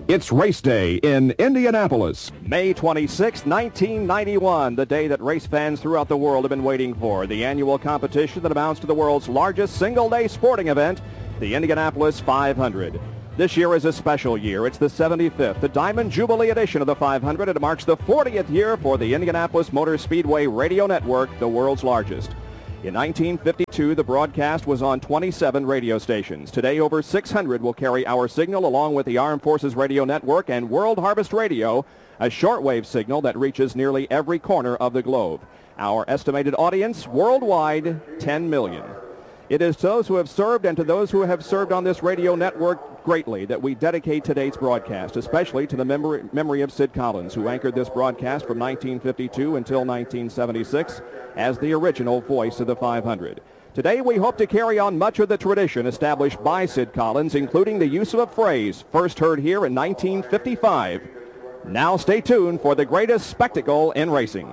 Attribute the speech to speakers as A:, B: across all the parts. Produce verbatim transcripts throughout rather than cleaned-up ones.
A: It's race day in Indianapolis. May twenty-sixth, nineteen ninety-one, the day that race fans throughout the world have been waiting for. The annual competition that amounts to the world's largest single-day sporting event, the Indianapolis five hundred. This year is a special year. It's the seventy-fifth, the Diamond Jubilee edition of the five hundred. It marks the fortieth year for the Indianapolis Motor Speedway Radio Network, the world's largest. In nineteen fifty-two, the broadcast was on twenty-seven radio stations. Today, over six hundred will carry our signal along with the Armed Forces Radio Network and World Harvest Radio, a shortwave signal that reaches nearly every corner of the globe. Our estimated audience worldwide, ten million. It is to those who have served and to those who have served on this radio network greatly that we dedicate today's broadcast, especially to the memory, memory of Sid Collins, who anchored this broadcast from nineteen fifty-two until nineteen seventy-six as the original voice of the five hundred. Today we hope to carry on much of the tradition established by Sid Collins, including the use of a phrase first heard here in nineteen fifty-five. Now stay tuned for the greatest spectacle in racing.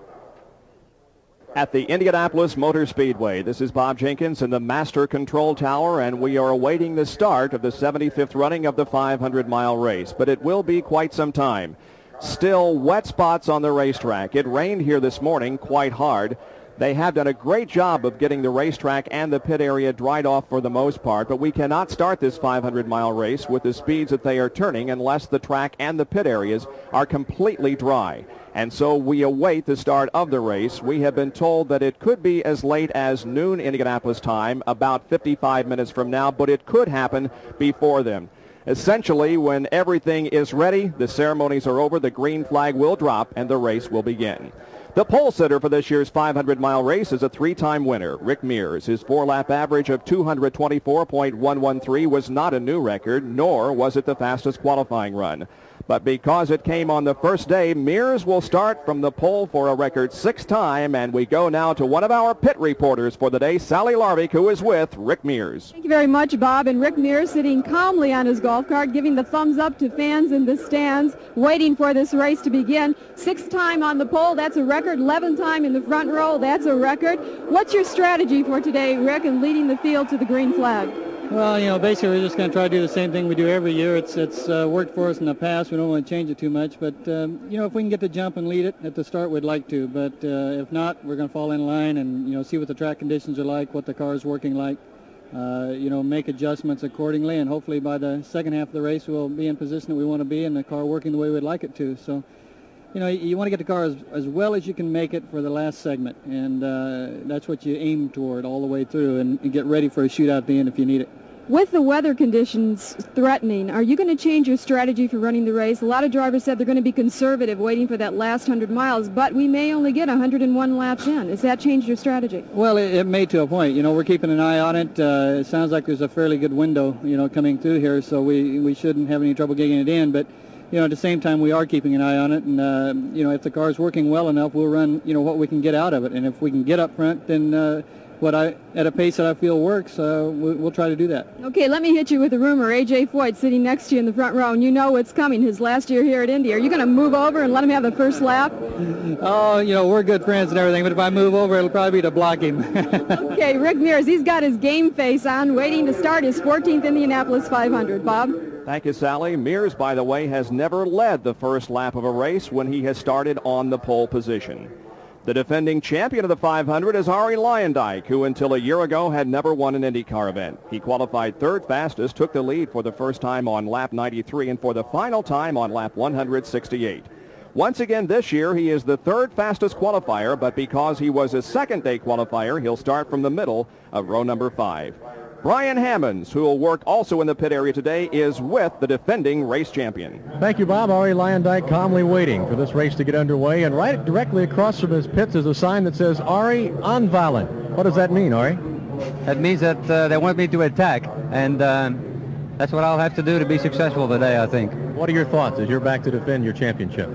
A: At the Indianapolis Motor Speedway, this is Bob Jenkins in the Master Control Tower, and we are awaiting the start of the seventy-fifth running of the five hundred mile race, but it will be quite some time. Still wet spots on the racetrack. It rained here this morning quite hard. They have done a great job of getting the racetrack and the pit area dried off for the most part, but we cannot start this five hundred mile race with the speeds that they are turning unless the track and the pit areas are completely dry. And so we await the start of the race. We have been told that it could be as late as noon Indianapolis time, about fifty-five minutes from now, but it could happen before then. Essentially, when everything is ready, the ceremonies are over, the green flag will drop, and the race will begin. The pole sitter for this year's five hundred mile race is a three-time winner, Rick Mears. His four-lap average of two hundred twenty-four point one one three was not a new record, nor was it the fastest qualifying run. But because it came on the first day, Mears will start from the pole for a record sixth time, and we go now to one of our pit reporters for the day, Sally Larvik, who is with Rick Mears.
B: Thank you very much, Bob. And Rick Mears sitting calmly on his golf cart, giving the thumbs up to fans in the stands, waiting for this race to begin. Sixth time on the pole, that's a record. eleventh time in the front row, that's a record. What's your strategy for today, Rick, in leading the field to the green flag?
C: Well, you know, basically we're just going to try to do the same thing we do every year. It's it's uh, worked for us in the past. We don't want to change it too much. But, um, you know, if we can get the jump and lead it at the start, we'd like to. But uh, if not, we're going to fall in line and, you know, see what the track conditions are like, what the car is working like, uh, you know, make adjustments accordingly. And hopefully by the second half of the race, we'll be in position that we want to be and the car working the way we'd like it to. So, you know, you want to get the car as, as well as you can make it for the last segment. And uh, that's what you aim toward all the way through and, and get ready for a shootout at the end if you need it.
B: With the weather conditions threatening, are you going to change your strategy for running the race? A lot of drivers said they're going to be conservative, waiting for that last one hundred miles, but we may only get one hundred one laps in. Has that changed your strategy?
C: Well, it, it may to a point. You know, we're keeping an eye on it. Uh, it sounds like there's a fairly good window, you know, coming through here, so we, we shouldn't have any trouble getting it in. But, you know, at the same time, we are keeping an eye on it, and, uh, you know, if the car's working well enough, we'll run, you know, what we can get out of it. And if we can get up front, then... Uh, What I at a pace that I feel works, uh, we'll, we'll try to do that.
B: Okay, let me hit you with a rumor. A J Foyt sitting next to you in the front row, and you know what's coming. His last year here at Indy. Are you going to move over and let him have the first lap?
C: Oh, you know, we're good friends and everything, but if I move over, it'll probably be to block him.
B: Okay, Rick Mears, he's got his game face on, waiting to start his fourteenth Indianapolis five hundred. Bob?
A: Thank you, Sally. Mears, by the way, has never led the first lap of a race when he has started on the pole position. The defending champion of the five hundred is Arie Luyendyk, who until a year ago had never won an IndyCar event. He qualified third fastest, took the lead for the first time on lap ninety-three, and for the final time on lap one hundred sixty-eight. Once again this year, he is the third fastest qualifier, but because he was a second-day qualifier, he'll start from the middle of row number five. Brian Hammonds, who will work also in the pit area today, is with the defending race champion.
D: Thank you, Bob. Arie Luyendyk calmly waiting for this race to get underway, and right directly across from his pits is a sign that says Arie Anvallen. What does that mean, Arie?
E: That means that uh, they want me to attack, and uh, that's what I'll have to do to be successful today, I think.
D: What are your thoughts as you're back to defend your championship?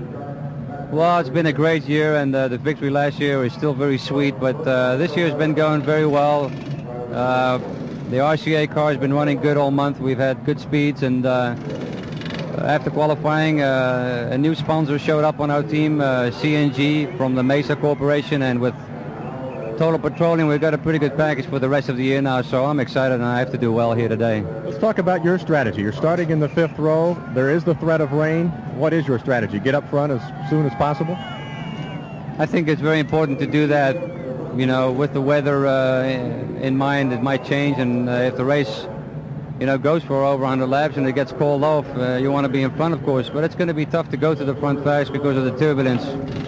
E: Well, it's been a great year, and uh, the victory last year is still very sweet, but uh, this year's been going very well. Uh, The R C A car has been running good all month. We've had good speeds, and uh, after qualifying, uh, a new sponsor showed up on our team, uh, C N G from the Mesa Corporation, and with Total Petroleum, we've got a pretty good package for the rest of the year now, so I'm excited and I have to do well here today.
D: Let's talk about your strategy. You're starting in the fifth row. There is the threat of rain. What is your strategy? Get up front as soon as possible?
E: I think it's very important to do that, you know, with the weather uh, in mind. It might change, and uh, if the race, you know, goes for over one hundred laps and it gets called off, uh, you want to be in front, of course, but it's going to be tough to go to the front fast because of the turbulence.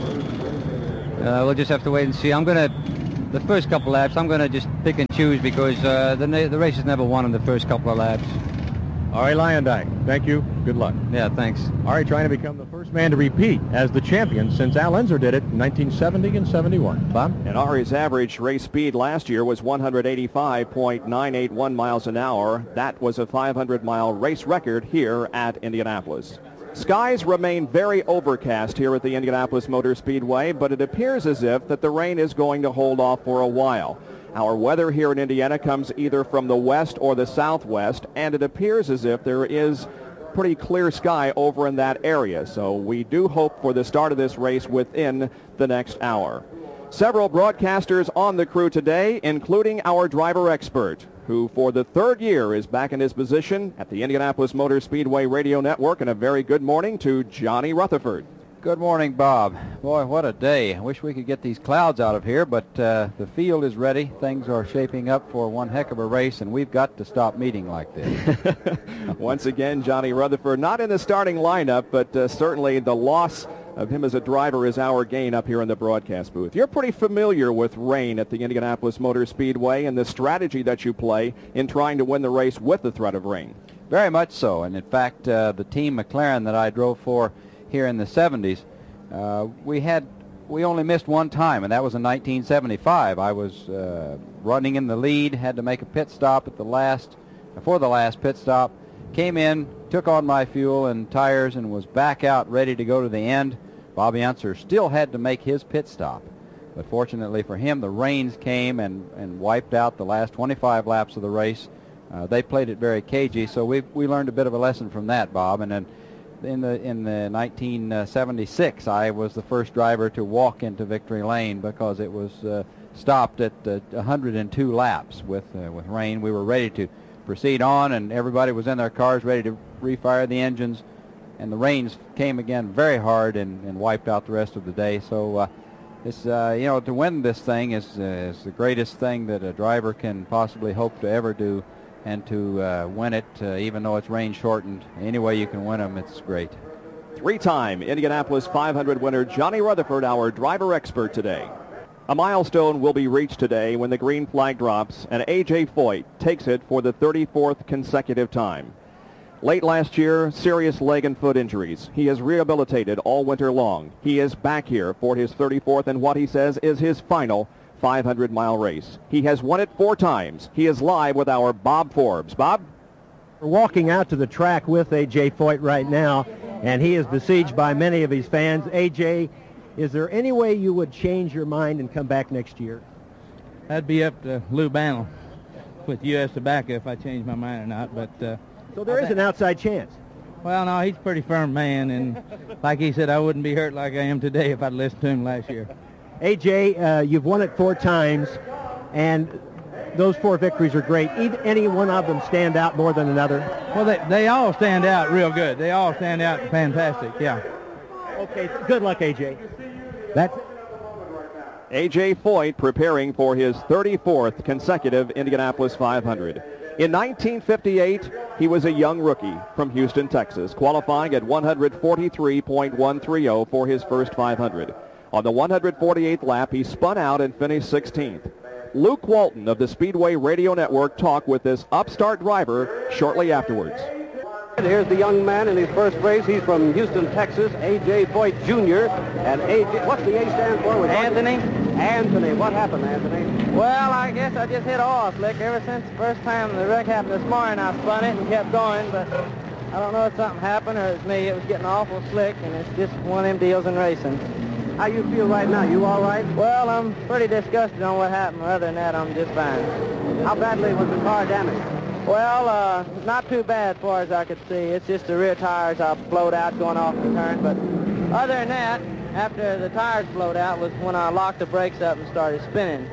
E: Uh, we'll just have to wait and see. I'm going to, the first couple laps, I'm going to just pick and choose because uh, the, the race is never won in the first couple of laps.
D: Ari Luyendyk, thank you. Good luck.
E: Yeah, thanks.
D: Ari trying to become the first man to repeat as the champion since Al Unser did it in nineteen seventy and seventy-one. Bob?
A: And Ari's average race speed last year was one eighty-five point nine eight one miles an hour. That was a five hundred mile race record here at Indianapolis. Skies remain very overcast here at the Indianapolis Motor Speedway, but it appears as if that the rain is going to hold off for a while. Our weather here in Indiana comes either from the west or the southwest, and it appears as if there is pretty clear sky over in that area. So we do hope for the start of this race within the next hour. Several broadcasters on the crew today, including our driver expert, who for the third year is back in his position at the Indianapolis Motor Speedway Radio Network. And a very good morning to Johnny Rutherford.
F: Good morning, Bob. Boy, what a day. I wish we could get these clouds out of here, but uh, the field is ready. Things are shaping up for one heck of a race, and we've got to stop meeting like this.
A: Once again, Johnny Rutherford, not in the starting lineup, but uh, certainly the loss of him as a driver is our gain up here in the broadcast booth. You're pretty familiar with rain at the Indianapolis Motor Speedway and the strategy that you play in trying to win the race with the threat of rain.
F: Very much so, and in fact, uh, the team McLaren that I drove for here in the seventies, uh, we had we only missed one time, and that was in nineteen seventy-five. I was uh, running in the lead, had to make a pit stop at the last, before the last pit stop, came in, took on my fuel and tires, and was back out ready to go to the end. Bobby Unser still had to make his pit stop, but fortunately for him, the rains came and, and wiped out the last twenty-five laps of the race. Uh, they played it very cagey, so we we learned a bit of a lesson from that, Bob, and then In the in the nineteen seventy-six, I was the first driver to walk into victory lane because it was uh, stopped at uh, one hundred two laps with uh, with rain. We were ready to proceed on, and everybody was in their cars ready to refire the engines, and the rains came again very hard and, and wiped out the rest of the day. So uh, this uh, you know, to win this thing is uh, is the greatest thing that a driver can possibly hope to ever do. And to uh, win it, uh, even though it's rain shortened, any way you can win them, it's great.
A: Three-time Indianapolis five hundred winner Johnny Rutherford, our driver expert today. A milestone will be reached today when the green flag drops and A J Foyt takes it for the thirty-fourth consecutive time. Late last year, serious leg and foot injuries. He is rehabilitated all winter long. He is back here for his thirty-fourth and what he says is his final five hundred mile race. He has won it four times. He is live with our Bob Forbes. Bob?
G: We're walking out to the track with A J Foyt right now, and he is besieged by many of his fans. A J, is there any way you would change your mind and come back next year?
H: That'd be up to Lou Bantle with U S Tobacco if I change my mind or not. But uh,
G: So there is an outside chance.
H: Well, no, he's a pretty firm man, and like he said, I wouldn't be hurt like I am today if I'd listened to him last year.
G: A J, uh, you've won it four times, and those four victories are great. Either, any one of them stand out more than another?
H: Well, they, they all stand out real good. They all stand out fantastic, yeah.
G: Okay, good luck, A J. That's
A: A J Foyt preparing for his thirty-fourth consecutive Indianapolis five hundred. In nineteen fifty-eight, he was a young rookie from Houston, Texas, qualifying at one forty-three point one three oh for his first five hundred. On the one hundred forty-eighth lap, he spun out and finished sixteenth. Luke Walton of the Speedway Radio Network talked with this upstart driver shortly afterwards.
I: Here's the young man in his first race. He's from Houston, Texas, A J Foyt Junior And A J, what's the A stand for?
J: Anthony.
I: Anthony. What happened, Anthony?
J: Well, I guess I just hit oil slick. Ever since the first time the wreck happened this morning, I spun it and kept going, but I don't know if something happened or it's me. It was getting awful slick, and it's just one of them deals in racing.
I: How you feel right now? You all right?
J: Well, I'm pretty disgusted on what happened. Other than that, I'm just fine.
I: How badly was the car damaged?
J: Well, uh, not too bad as far as I could see. It's just the rear tires I blowed out going off the turn. But other than that, after the tires blowed out was when I locked the brakes up and started spinning.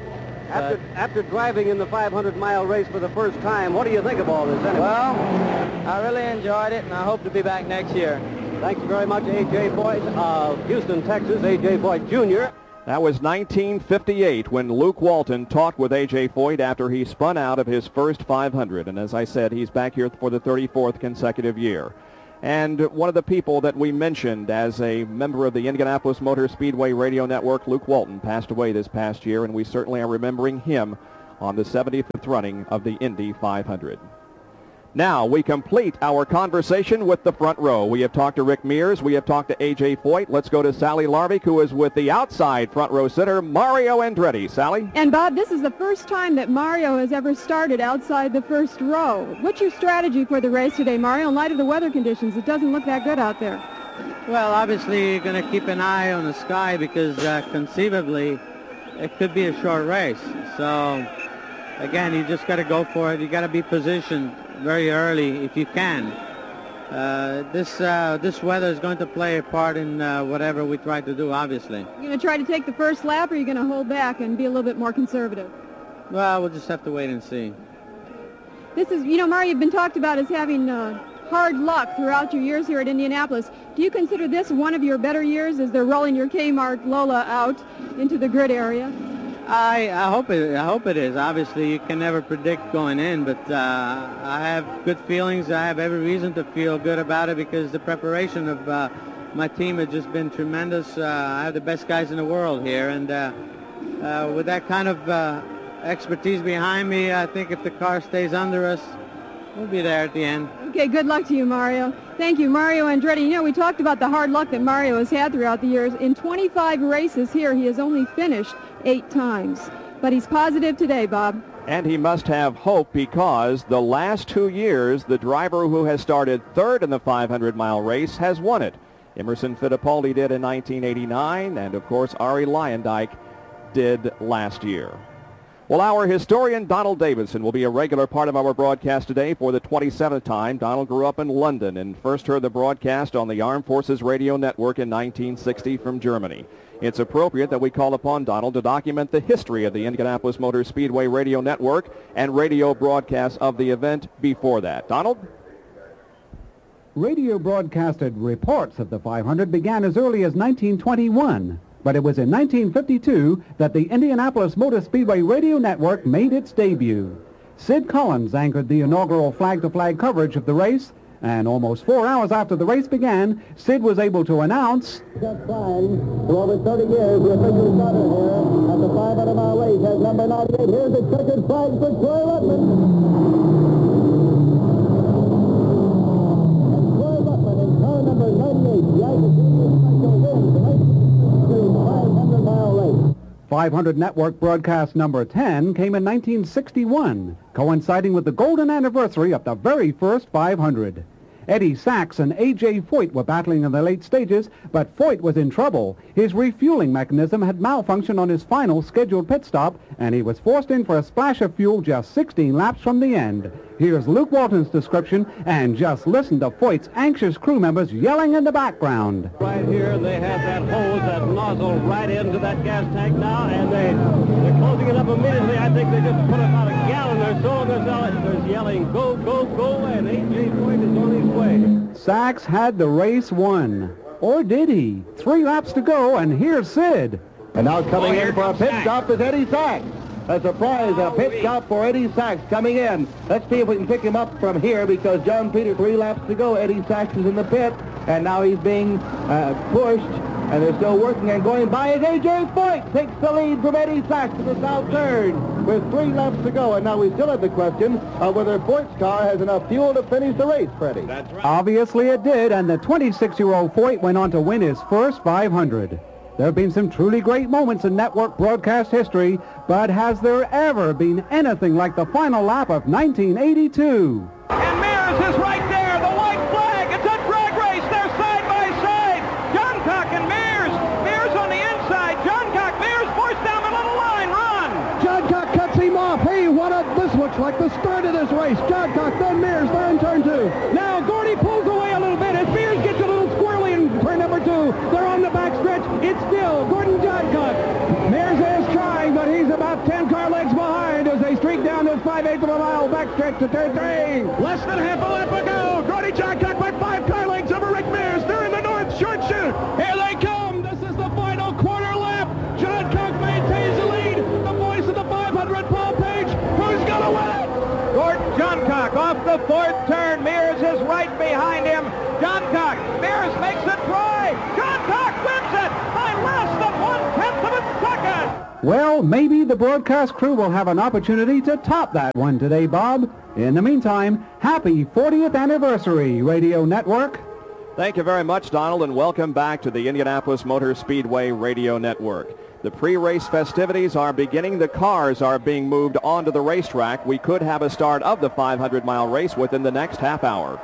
I: After, after driving in the five hundred mile race for the first time, what do you think of all this anyway?
J: Well, I really enjoyed it, and I hope to be back next year.
I: Thank you very much, A J. Foyt of Houston, Texas, A J. Foyt Junior
A: That was nineteen fifty-eight when Luke Walton talked with A J. Foyt after he spun out of his first five hundred. And as I said, he's back here for the thirty-fourth consecutive year. And one of the people that we mentioned as a member of the Indianapolis Motor Speedway Radio Network, Luke Walton, passed away this past year, and we certainly are remembering him on the seventieth running of the Indy five hundred. Now we complete our conversation with the front row. We have talked to Rick Mears. We have talked to A J. Foyt. Let's go to Sally Larvik, who is with the outside front row sitter, Mario Andretti. Sally?
B: And Bob, this is the first time that Mario has ever started outside the first row. What's your strategy for the race today, Mario, in light of the weather conditions? It doesn't look that good out there.
C: Well, obviously you're going to keep an eye on the sky because uh, conceivably it could be a short race. So, again, you just got to go for it. You got to be positioned very early if you can. Uh, this uh, this weather is going to play a part in uh, whatever we try to do, obviously.
B: You're going to try to take the first lap, or are you going to hold back and be a little bit more conservative?
C: Well, we'll just have to wait and see.
B: This is, you know, Mario, you've been talked about as having uh, hard luck throughout your years here at Indianapolis. Do you consider this one of your better years as they're rolling your Kmart Lola out into the grid area?
C: I, I hope it. I hope it is. Obviously, you can never predict going in, but uh, I have good feelings. I have every reason to feel good about it because the preparation of uh, my team has just been tremendous. Uh, I have the best guys in the world here, and uh, uh, with that kind of uh, expertise behind me, I think if the car stays under us, we'll be there at the end.
B: Okay, good luck to you, Mario. Thank you, Mario Andretti. You know, we talked about the hard luck that Mario has had throughout the years. In twenty-five races here, he has only finished eight times. But he's positive today, Bob.
A: And he must have hope because the last two years, the driver who has started third in the five hundred mile race has won it. Emerson Fittipaldi did in nineteen eighty-nine, and of course, Arie Luyendyk did last year. Well, our historian Donald Davidson will be a regular part of our broadcast today for the twenty-seventh time. Donald grew up in London and first heard the broadcast on the Armed Forces Radio Network in nineteen sixty from Germany. It's appropriate that we call upon Donald to document the history of the Indianapolis Motor Speedway Radio Network and radio broadcasts of the event before that. Donald?
K: Radio broadcasted reports of the five hundred began as early as nineteen twenty-one. But it was in nineteen fifty-two that the Indianapolis Motor Speedway Radio Network made its debut. Sid Collins anchored the inaugural flag-to-flag coverage of the race, and almost four hours after the race began, Sid was able to announce...
L: Just fine. For over thirty years, the official starter here at the five hundred mile race has number ninety-eight. Here's the checkered flag for Troy Ruttman. And Troy Ruttman in car number ninety-eight, the Aggie-Senior Special wins the race. five hundred mile race.
K: five hundred Network broadcast number ten came in nineteen sixty-one, coinciding with the golden anniversary of the very first five hundred. Eddie Sachs and A J. Foyt were battling in the late stages, but Foyt was in trouble. His refueling mechanism had malfunctioned on his final scheduled pit stop, and he was forced in for a splash of fuel just sixteen laps from the end. Here's Luke Walton's description, and just listen to Foyt's anxious crew members yelling in the background.
I: Right here, they have that hose, that nozzle right into that gas tank now, and they, they're closing it up immediately. I think they just put about a gallon or so, and they're, they're yelling, go, go, go, and A J. Foyt is on his way.
K: Sachs had the race won. Or did he? Three laps to go, and here's Sid.
L: And now coming
K: Oh,
L: in for a pit stop is Eddie Sachs. A surprise, a pit stop for Eddie Sachs coming in. Let's see if we can pick him up from here because John Peter, three laps to go. Eddie Sachs is in the pit, and now he's being uh, pushed, and they're still working and going by as A J. Foyt takes the lead from Eddie Sachs to the south third with three laps to go. And now we still have the question of whether Foyt's car has enough fuel to finish the race, Freddie.
K: That's right. Obviously it did, and the twenty-six-year-old Foyt went on to win his first five hundred. There have been some truly great moments in network broadcast history, but has there ever been anything like the final lap of nineteen eighty-two?
M: And Mears is right there, the white flag. It's a drag race. They're side by side. John Cock and Mears. Mears on the inside. John Cock, Mears forced down the little line. Run.
N: John Cock cuts him off. Hey, what a, this looks like the start of this race. John Cock, then Mears, they're in turn two. Now Gordy pulls away a little bit as Mears gets a little squirrely in turn number two. two. They're on the backstretch. It's still Gordon Johncock. Mears is trying, but he's about ten car lengths behind as they streak down this five-eighths of a mile backstretch to turn three. Less than half a lap ago. Gordon Johncock by five car lengths over Rick Mears. They're in the north short chute. Here they come. This is the final quarter lap. Johncock maintains the lead. The voice of the five hundred, Paul Page. Who's going to win it?
M: Gordon Johncock off the fourth turn. Mears is right behind him. Johncock. Mears makes a try. Johncock wins it by less than one-tenth of a second.
K: Well, maybe the broadcast crew will have an opportunity to top that one today, Bob. In the meantime, happy fortieth anniversary, Radio Network.
A: Thank you very much, Donald, and welcome back to the Indianapolis Motor Speedway Radio Network. The pre-race festivities are beginning. The cars are being moved onto the racetrack. We could have a start of the five hundred mile race within the next half hour.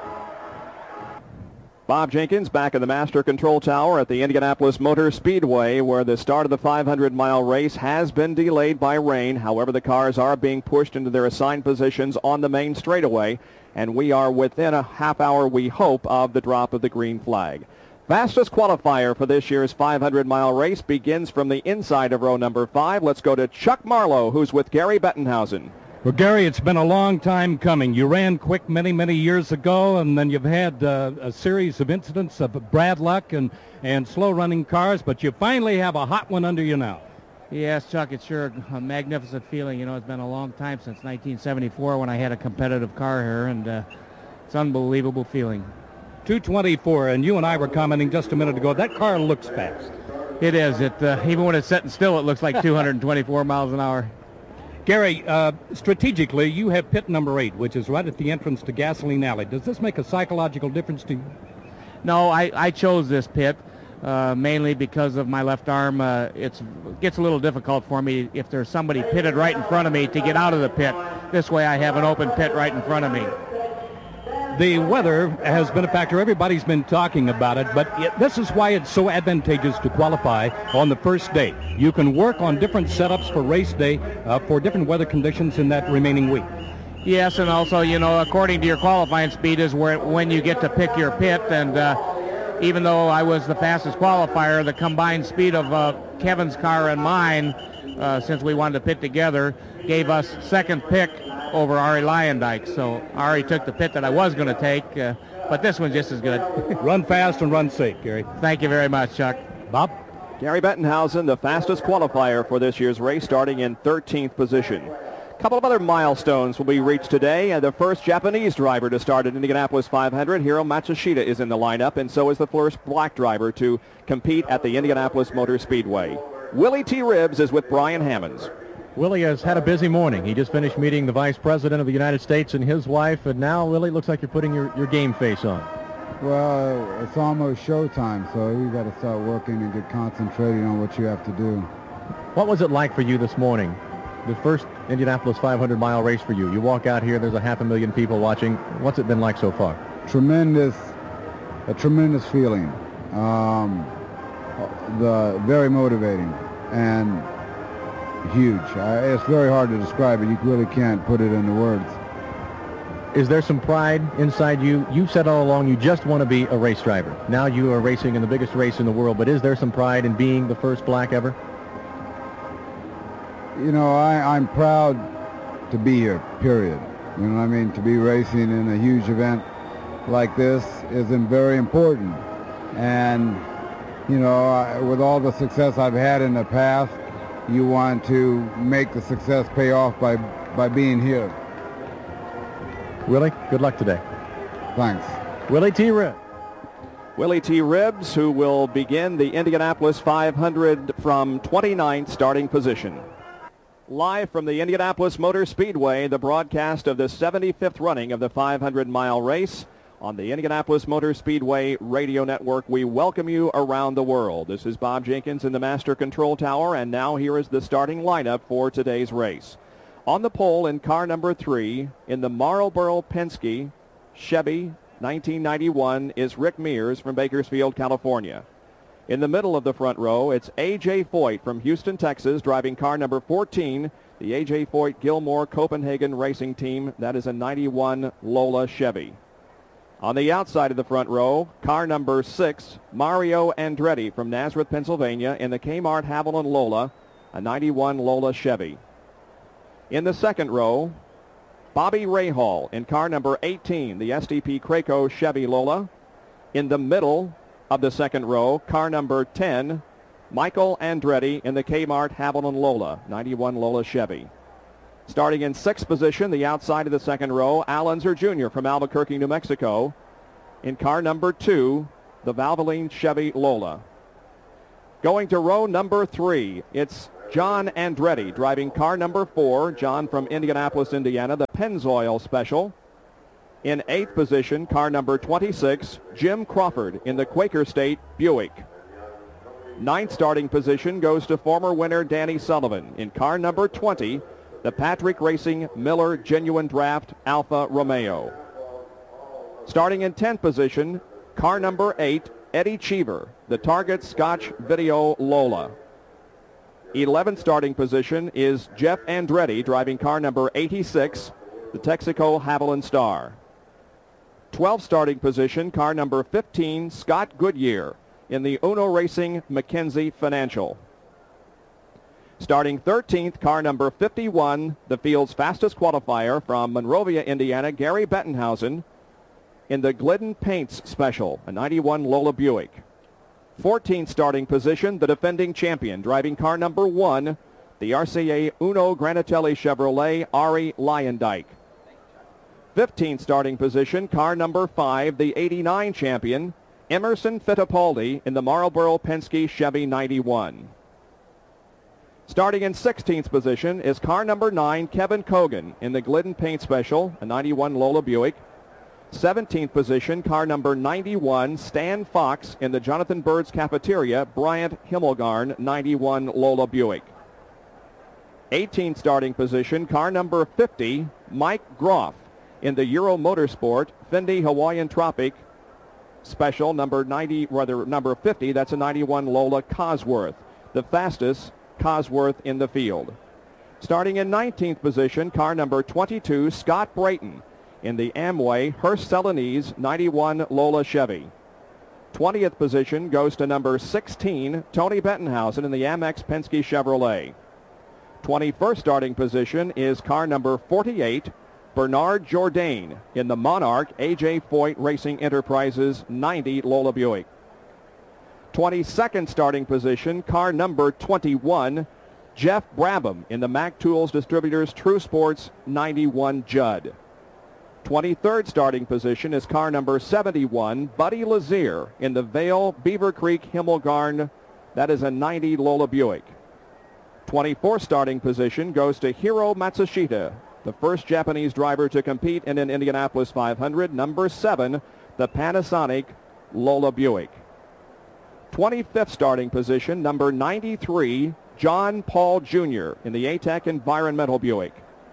A: Bob Jenkins back in the Master Control Tower at the Indianapolis Motor Speedway, where the start of the five hundred mile race has been delayed by rain. However, the cars are being pushed into their assigned positions on the main straightaway, and we are within a half hour, we hope, of the drop of the green flag. Fastest qualifier for this year's five hundred mile race begins from the inside of row number five. Let's go to Chuck Marlowe, who's with Gary Bettenhausen.
O: Well, Gary, it's been a long time coming. You ran quick many, many years ago, and then you've had uh, a series of incidents of bad luck and, and slow-running cars, but you finally have a hot one under you now.
H: Yes, Chuck, it's sure a magnificent feeling. You know, it's been a long time since nineteen seventy-four when I had a competitive car here, and uh, it's an unbelievable feeling.
O: two twenty-four, and you and I were commenting just a minute ago, that car looks fast.
H: It is. It uh, even when it's sitting still, it looks like two hundred twenty-four miles an hour.
O: Gary, uh, strategically, you have pit number eight, which is right at the entrance to Gasoline Alley. Does this make a psychological difference to you?
H: No, I, I chose this pit uh, mainly because of my left arm. Uh, it's, it gets a little difficult for me if there's somebody pitted right in front of me to get out of the pit. This way I have an open pit right in front of me.
O: The weather has been a factor. Everybody's been talking about it, but it, this is why it's so advantageous to qualify on the first day. You can work on different setups for race day uh, for different weather conditions in that remaining week.
H: Yes, and also, you know, according to your qualifying speed is where when you get to pick your pit, and uh, even though I was the fastest qualifier, the combined speed of uh, Kevin's car and mine, uh, since we wanted to pit together, gave us second pick over Ari Lyondike. So Ari took the pit that I was going to take, uh, but this one's just as good.
O: Run fast and run safe, Gary.
H: Thank you very much, Chuck.
O: Bob?
A: Gary Bettenhausen, the fastest qualifier for this year's race, starting in thirteenth position. A couple of other milestones will be reached today. Uh, the first Japanese driver to start at Indianapolis five hundred, Hiro Matsushita, is in the lineup, and so is the first black driver to compete at the Indianapolis Motor Speedway. Willie T. Ribbs is with Brian Hammonds.
D: Willie has had a busy morning. He just finished meeting the Vice President of the United States and his wife, and now, Willie, it looks like you're putting your, your game face on.
P: Well, it's almost showtime, so you got to start working and get concentrated on what you have to do.
D: What was it like for you this morning? The first Indianapolis five hundred mile race for you. You walk out here, there's a half a million people watching. What's it been like so far?
P: Tremendous, a tremendous feeling. Um, the very motivating and huge. I, it's very hard to describe it. You really can't put it into words.
D: Is there some pride inside you? You've said all along you just want to be a race driver. Now you are racing in the biggest race in the world, but is there some pride in being the first black ever?
P: You know, I, I'm proud to be here, period. You know what I mean? To be racing in a huge event like this is very important. And, you know, I, with all the success I've had in the past, you want to make the success pay off by, by being here.
D: Willie, good luck today.
P: Thanks.
D: Willie T. Ribbs.
A: Willie T. Ribbs, who will begin the Indianapolis five hundred from twenty-ninth starting position. Live from the Indianapolis Motor Speedway, the broadcast of the seventy-fifth running of the five hundred mile race on the Indianapolis Motor Speedway Radio Network. We welcome you around the world. This is Bob Jenkins in the Master Control Tower, and now here is the starting lineup for today's race. On the pole in car number three, in the Marlboro Penske Chevy nineteen ninety-one, is Rick Mears from Bakersfield, California. In the middle of the front row, it's A J. Foyt from Houston, Texas, driving car number fourteen, the A J. Foyt Gilmore Copenhagen Racing Team. That is a ninety-one Lola Chevy. On the outside of the front row, car number six, Mario Andretti from Nazareth, Pennsylvania, in the Kmart Haviland Lola, a ninety-one Lola Chevy. In the second row, Bobby Rahal in car number eighteen, the S D P Craco Chevy Lola. In the middle of the second row, car number ten, Michael Andretti in the Kmart Haviland Lola, ninety-one Lola Chevy. Starting in sixth position, the outside of the second row, Al Unser Junior from Albuquerque, New Mexico. In car number two, the Valvoline Chevy Lola. Going to row number three, it's John Andretti driving car number four, John from Indianapolis, Indiana, the Pennzoil Special. In eighth position, car number twenty-six, Jim Crawford in the Quaker State Buick. Ninth starting position goes to former winner Danny Sullivan in car number twenty, the Patrick Racing Miller Genuine Draft Alfa Romeo. Starting in tenth position, car number eight, Eddie Cheever, the Target Scotch Video Lola. eleventh starting position is Jeff Andretti driving car number eighty-six, the Texaco Haviland Star. twelfth starting position, car number fifteen, Scott Goodyear in the Uno Racing Mackenzie Financial. Starting thirteenth, car number fifty-one, the field's fastest qualifier from Monrovia, Indiana, Gary Bettenhausen in the Glidden Paints Special, a ninety-one Lola Buick. fourteenth starting position, the defending champion driving car number one, the R C A Uno Granatelli Chevrolet Ari Lyondike. fifteenth starting position, car number five, the eighty-nine champion, Emerson Fittipaldi in the Marlboro Penske Chevy ninety-one. Starting in sixteenth position is car number nine, Kevin Cogan in the Glidden Paint Special, a ninety-one Lola Buick. seventeenth position, car number ninety-one, Stan Fox in the Jonathan Bird's Cafeteria, Bryant Himmelgarn, ninety-one Lola Buick. eighteenth starting position, car number fifty, Mike Groff in the Euro Motorsport Fendi Hawaiian Tropic Special number ninety, rather number fifty, that's a ninety-one Lola Cosworth, the fastest Cosworth in the field. Starting in nineteenth position, car number twenty-two, Scott Brayton in the Amway Hearst Celanese ninety-one Lola Chevy. twentieth position goes to number sixteen, Tony Bettenhausen in the Amex Penske Chevrolet. twenty-first starting position is car number forty-eight, Bernard Jourdain in the Monarch A J Foyt Racing Enterprises ninety Lola Buick. twenty-second starting position, car number twenty-one, Jeff Brabham in the Mac Tools Distributors True Sports ninety-one Judd. twenty-third starting position is car number seventy-one, Buddy Lazier in the Vail Beaver Creek Himmelgarn, that is a ninety Lola Buick. twenty-fourth starting position goes to Hiro Matsushita, the first Japanese driver to compete in an Indianapolis five hundred, number seven, the Panasonic Lola Buick. twenty-fifth starting position, number ninety-three, John Paul Junior in the A T E C Environmental Buick.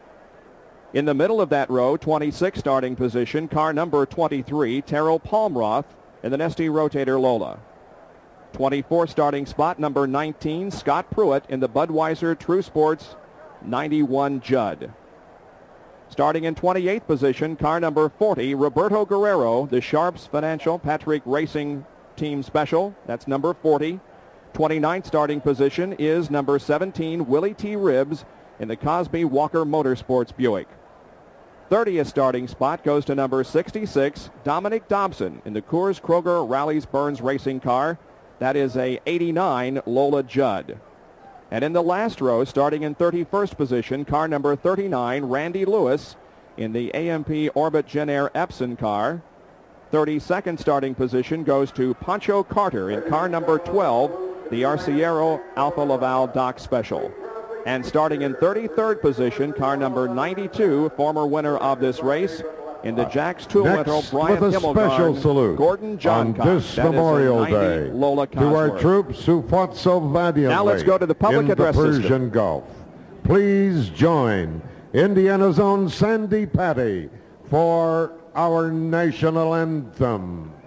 A: In the middle of that row, twenty-sixth starting position, car number twenty-three, Terrell Palmroth in the Nestle Rotator Lola. twenty-fourth starting spot, number nineteen, Scott Pruitt in the Budweiser True Sports ninety-one Judd. Starting in twenty-eighth position, car number forty, Roberto Guerrero, the Sharps Financial Patrick Racing Team Special. That's number forty. twenty-ninth starting position is number seventeen, Willie T. Ribbs in the Cosby Walker Motorsports Buick. thirtieth starting spot goes to number sixty-six, Dominic Dobson in the Coors Kroger Rallies Burns Racing car. That is a eighty-nine Lola Judd. And in the last row, starting in thirty-first position, car number thirty-nine, Randy Lewis in the A M P Orbit Gen Air Epson car. thirty-second starting position goes to Pancho Carter in car number twelve, the Arciero Alfa Laval Dock Special. And starting in thirty-third position, car number ninety-two, former winner of this race, in the Jack's Tool Rental, Brian
Q: with a special salute
A: Gordon John
Q: on this Memorial Day
A: Lola
Q: to our troops who fought so valiantly
A: now let's go to the public
Q: in
A: address
Q: the Persian
A: system.
Q: Gulf. Please join Indiana's own Sandy Patty for our national anthem.